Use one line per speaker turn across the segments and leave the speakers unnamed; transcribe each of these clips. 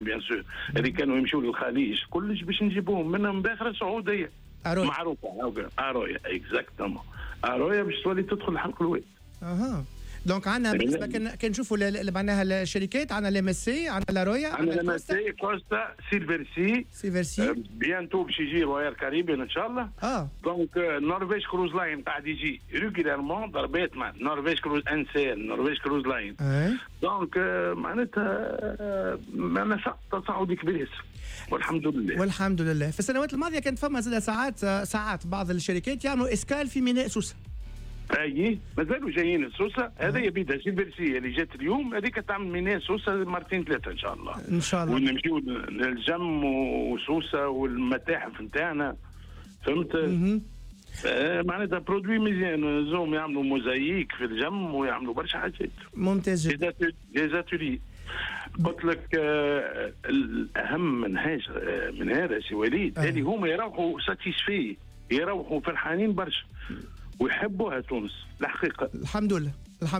بيان سور اللي كانوا يمشوا للخليج كلش باش نجيبوهم منهم باخره سعوديه معروفه ارويا اكزاكتومون ارويا باش تولي تدخل الحلق الواد.
دونك عندنا بالنسبه كان نشوفوا معناها الشركات، عندنا لام اس سي، عندنا لارويا،
عندنا لام اس سي، كوستا، سيلفرسي بيانتو باش يجي رويال كاريبيان ان شاء الله. دونك نورفيج كروز لاين قاعد يجي ريغولارمون ضربات مع نورفيج كروز انسيل، نورفيج كروز لاين. دونك معناتها تصاعد كبير ياسر والحمد لله. في السنوات الماضيه كانت فما ساعات بعض الشركات يعملوا اسكال في ميناء سوسه. اي مازالوا جايين لسوسه. هذا يبيدها سيلفرسي اللي جات اليوم، هذيك تعمل ميناء سوسه مرتين ثلاثه ان شاء الله.
ان شاء الله.
ونمشيو للجم وسوسه والمتاحف نتاعنا، فهمت؟ معناتها برودوي مزيان. زوم يعملوا موزايك في الجم ويعملوا برشا حاجات.
ممتاز جدا.
ديزاتولي. قلت لك الاهم من هذا سي وليد اللي هما يروحوا ساتيسفي، يروحوا فرحانين برشا ويحبوها تونس الحقيقه.
الحمد لله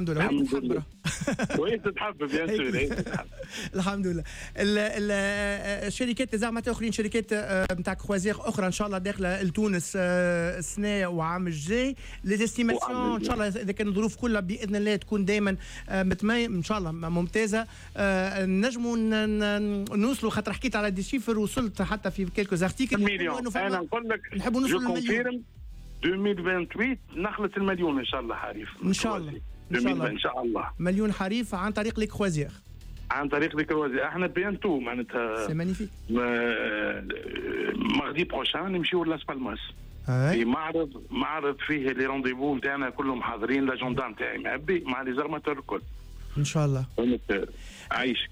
وين تتحب بيان سور.
الحمد لله. الشركات زعما اخرين، شركات نتاع كروازير اخرى ان شاء الله داخله لتونس السنه وعام الجاي، لي استيماسيون ان شاء الله اذا كان الظروف كلها باذن الله تكون دائما ان شاء الله ممتازه، نجموا نوصلوا. خاطر حكيت على دي شيفر وصلت حتى في كيلكو ارتيكل.
انا نقول لك
نحبوا نوصلوا للمليون
2028 نخلط المليون ان شاء الله حريف.
ان شاء الله
ان شاء الله
مليون حريف عن طريق لي كروازير.
احنا بيانتو معناتها
سي مانيفيك.
ماردي بروشان نمشيو لاس بالماس في معرض فيه لي رونديفو نتاعنا كلهم حاضرين. لاجوندا نتاعي معبي مع لي زارماتور الكل
ان شاء الله.
عايشك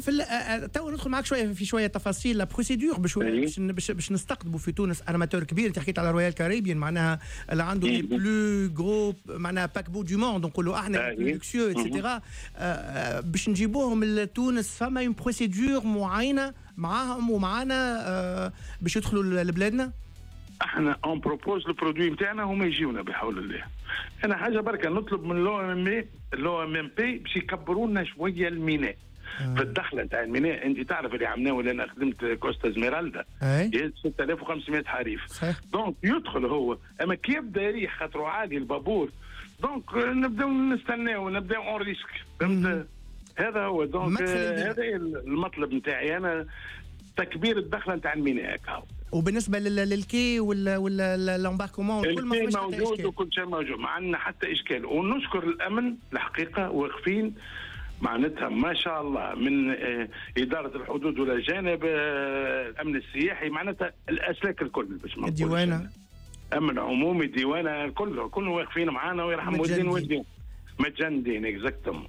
تو ندخل معك شويه تفاصيل لا بروسيدور باش نستقطبوا في تونس ارماتور كبير. انت حكيت على رويال كاريبيان معناها اللي عنده لي بلو غرو معناها باكبو دو موند، نقولوا احنا لوكسيو ايتترا، باش نجيبوهم لتونس. فما اون بروسيدور معينه معاهم ومعانا باش يدخلوا لبلادنا.
احنا اون بروبوز البرودوي نتاعنا هما يجيونا بحول الله. انا حاجه بركه نطلب من لو ام بي باش يكبروا لنا شويه الميناء في الدخله نتاع الميناء. انت تعرف اللي عملناه ولا انا خدمت كوستا زميرالدا 6500 حريف. دونك يدخل هو، اما كي يبدا يريح خاطر عالي البابور، دونك نبداو نستناو ونبداو اون ريسك، فهمت؟ هذا هو. دونك هذا المطلب نتاعي انا، تكبير الدخله نتاع الميناء هكا.
وبالنسبه للكي ولا لامباركومون كل ما
موجود وكل شيء موجود، ما عندنا حتى اشكال. ونشكر الامن الحقيقه واقفين معناتها ما شاء الله من اداره الحدود ولا جانب الامن السياحي، معناتها الاسلاك الكل باش ما
الديوانه
امن عمومي الديوانه كله واقفين معانا ويرحم والدين متجندين اكزاكتوم.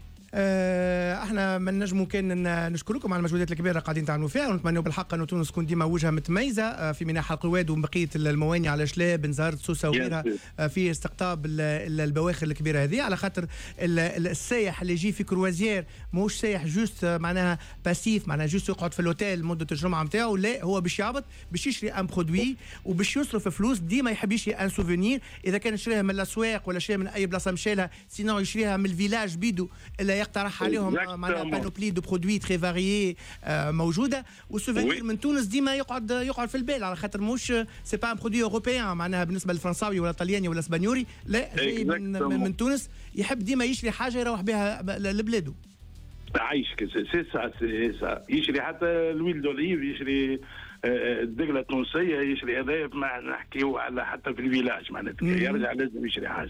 احنا ما نجموا كان نشكركم على المجهودات الكبيره اللي قاعدين تعملوا فيها، ونتمنوا بالحق انه تونس تكون ديما وجهه متميزه في ميناء حلق الواد وبقيه الموانئ على شلاب بنزرت سوسه وغيرها في استقطاب البواخر الكبيره هذه، على خاطر السايح اللي يجي في كروازير موش سايح جوست معناها باسيف، معناها جوست يقعد في الاوتيل مده الجمعه نتاعو، لا هو باش يعبط، باش يشري ان برودوي وباش يصرف فلوس. ديما يحب يشري ان سوفونير، اذا كان يشريها من الاسواق ولا شريها من اي بلاصه مشالها، سينو يشريها من الفيلاج بيدو اللي يقترح عليهم معناها بانوبلي دو برودوي تري فاريي موجوده. والسوفينير من تونس ديما يقعد في البال، على خاطر موش سي با ان برودوي اوروبيان معناها بالنسبه للفرنساوي ولا الطلياني ولا اسبانيوري، لا جاي من تونس، يحب ديما يشري حاجه يروح بها لبلاده.
عايشك سي سا يشري حتى الويل دوليف، يشري الدقله التونسيه، يشري هذا ما نحكيو على حتى في الفيلاج معناتها يرجع لازم يشري حاجه،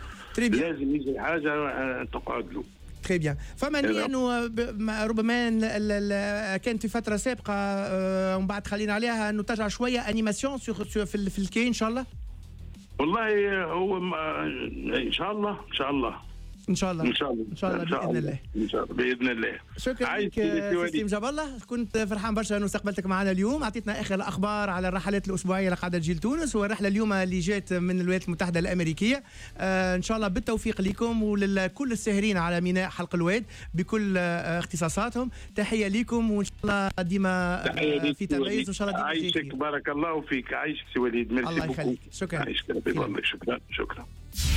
لازم يشري حاجه تقعد له.
تري بيان. فما نية انه ربما كانت في فتره سابقه ومن بعد خلينا عليها انه ترجع شويه انيماسيون في الكي ان شاء الله. والله
هو ان شاء الله باذن الله.
شكرا لك سيستم جاب الله، كنت فرحان برشا انه استقبلتك معنا اليوم، اعطيتنا اخر الاخبار على الرحلات الاسبوعيه اللي قاعده تجي لتونس، والرحله اليوم اللي جات من الولايات المتحده الامريكيه. ان شاء الله بالتوفيق لكم ولكل الساهرين على ميناء حلق الواد بكل اختصاصاتهم. تحيه لكم وان شاء الله ديما في تميز وان شاء الله ديما
عايشك. بارك الله فيك. عايشك سي وليد. ميرسي
الله يخليك. شكرا.
شكرا.